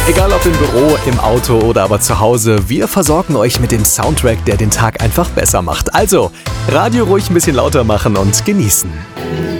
Egal ob im Büro, im Auto oder aber zu Hause, wir versorgen euch mit dem Soundtrack, der den Tag einfach besser macht. Also, Radio ruhig ein bisschen lauter machen und genießen.